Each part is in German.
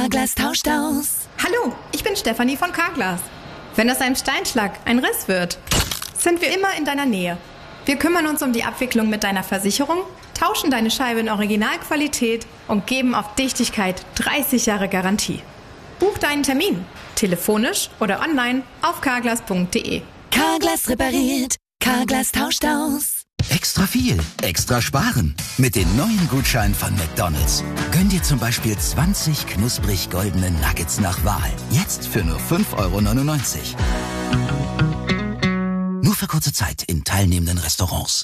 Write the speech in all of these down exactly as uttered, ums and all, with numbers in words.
Carglass tauscht aus. Hallo, ich bin Stefanie von Carglass. Wenn aus einem Steinschlag ein Riss wird, sind wir immer in deiner Nähe. Wir kümmern uns um die Abwicklung mit deiner Versicherung, tauschen deine Scheibe in Originalqualität und geben auf Dichtigkeit dreißig Jahre Garantie. Buch deinen Termin, telefonisch oder online auf carglass punkt de. Carglass repariert, Carglass tauscht aus. Extra viel, extra sparen. Mit den neuen Gutscheinen von McDonald's. Gönn dir zum Beispiel zwanzig knusprig goldene Nuggets nach Wahl. Jetzt für nur fünf Euro neunundneunzig. Nur für kurze Zeit in teilnehmenden Restaurants.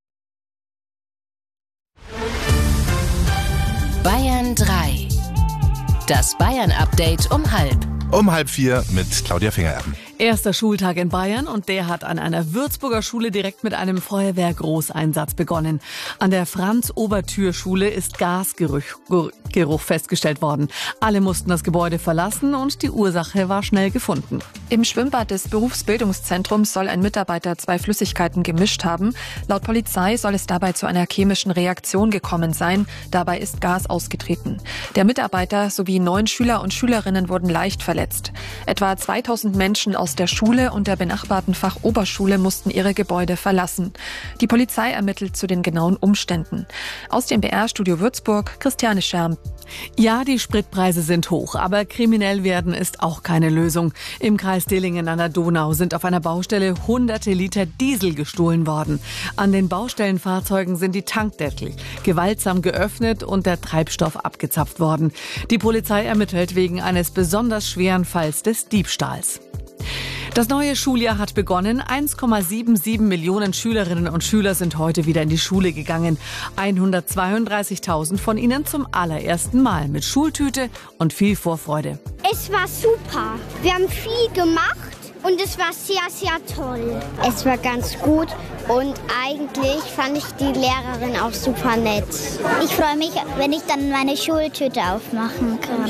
Bayern drei. Das Bayern-Update um halb. Um halb vier mit Claudia Fingererben. Erster Schultag in Bayern und der hat an einer Würzburger Schule direkt mit einem Feuerwehr-Großeinsatz begonnen. An der Franz-Obertür-Schule ist Gasgeruch Geruch festgestellt worden. Alle mussten das Gebäude verlassen und die Ursache war schnell gefunden. Im Schwimmbad des Berufsbildungszentrums soll ein Mitarbeiter zwei Flüssigkeiten gemischt haben. Laut Polizei soll es dabei zu einer chemischen Reaktion gekommen sein. Dabei ist Gas ausgetreten. Der Mitarbeiter sowie neun Schüler und Schülerinnen wurden leicht verletzt. Etwa zweitausend Menschen aus der Schule und der benachbarten Fachoberschule mussten ihre Gebäude verlassen. Die Polizei ermittelt zu den genauen Umständen. Aus dem B R-Studio Würzburg, Christiane Scherm. Ja, die Spritpreise sind hoch, aber kriminell werden ist auch keine Lösung. Im Kreis Dillingen an der Donau sind auf einer Baustelle hunderte Liter Diesel gestohlen worden. An den Baustellenfahrzeugen sind die Tankdeckel gewaltsam geöffnet und der Treibstoff abgezapft worden. Die Polizei ermittelt wegen eines besonders schweren Falls des Diebstahls. Das neue Schuljahr hat begonnen. eins Komma siebenundsiebzig Millionen Schülerinnen und Schüler sind heute wieder in die Schule gegangen. hundertzweiunddreißigtausend von ihnen zum allerersten Mal mit Schultüte und viel Vorfreude. Es war super. Wir haben viel gemacht und es war sehr, sehr toll. Es war ganz gut und eigentlich fand ich die Lehrerin auch super nett. Ich freue mich, wenn ich dann meine Schultüte aufmachen kann.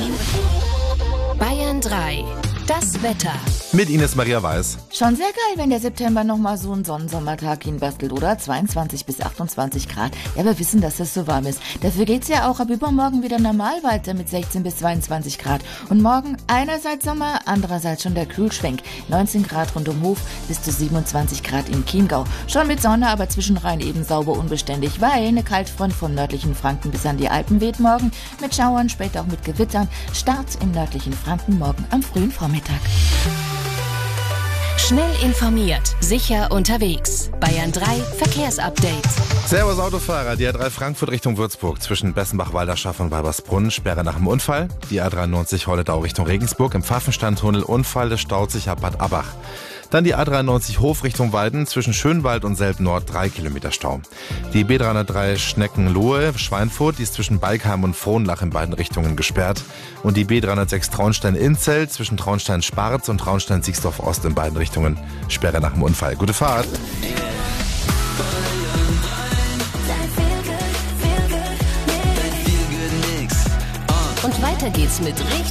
Bayern drei. Das Wetter. Mit Ines Maria Weiß. Schon sehr geil, wenn der September nochmal so einen Sonnensommertag hinbastelt, oder? zweiundzwanzig bis achtundzwanzig Grad. Ja, wir wissen, dass das so warm ist. Dafür geht's ja auch ab übermorgen wieder normal weiter mit sechzehn bis zweiundzwanzig Grad. Und morgen einerseits Sommer, andererseits schon der Kühlschwenk. neunzehn Grad rund um Hof bis zu siebenundzwanzig Grad im Chiemgau. Schon mit Sonne, aber zwischenrein eben sauber unbeständig, weil eine Kaltfront vom nördlichen Franken bis an die Alpen weht morgen. Mit Schauern, später auch mit Gewittern. Start im nördlichen Franken morgen am frühen Vormittag. Schnell informiert, sicher unterwegs. Bayern drei Verkehrsupdate. Servus Autofahrer, die A drei Frankfurt Richtung Würzburg zwischen Bessenbach-Walderschaft und Walbersbrunn, Sperre nach dem Unfall. Die A dreiundneunzig Holledau Richtung Regensburg im Pfaffensteintunnel, Unfall, das staut sich ab Bad Abbach. Dann die A dreiundneunzig Hof Richtung Weiden zwischen Schönwald und Selb-Nord, drei Kilometer Stau. Die B dreihundertdrei Schneckenlohe Schweinfurt, die ist zwischen Balkheim und Frohnlach in beiden Richtungen gesperrt. Und die B dreihundertsechs Traunstein-Inzell zwischen Traunstein-Sparz und Traunstein-Siegsdorf-Ost in beiden Richtungen, Sperre nach dem Unfall. Gute Fahrt! Und weiter geht's mit richtig